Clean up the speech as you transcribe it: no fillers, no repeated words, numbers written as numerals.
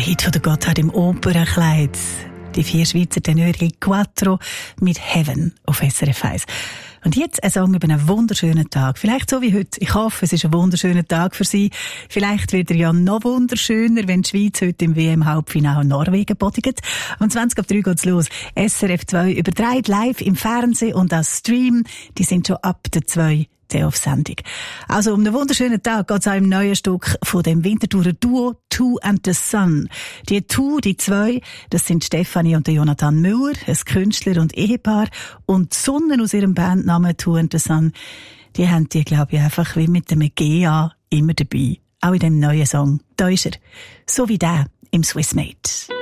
Hit von der Gotthard im Operenkleid. Die 4 Schweizer Tenöre Quattro mit Heaven auf SRF 1. Und jetzt ein Song über einen wunderschönen Tag. Vielleicht so wie heute. Ich hoffe, es ist ein wunderschöner Tag für Sie. Vielleicht wird er ja noch wunderschöner, wenn die Schweiz heute im WM-Halbfinale Norwegen bodigt. Um 20:03 geht's los. SRF 2 überträgt live im Fernsehen und als Stream. Die sind schon ab der 2 auf Sendung. Also um einen wunderschönen Tag geht's auch im neuen Stück von dem Winterthurer Duo Two and the Sun. Die Two, die 2, das sind Stefanie und der Jonathan Müller, ein Künstler und Ehepaar. Und die Sonne aus ihrem Bandnamen Two and the Sun, die haben die, glaube ich, einfach wie mit dem GA immer dabei. Auch in dem neuen Song. Da ist er. So wie der im Swissmade.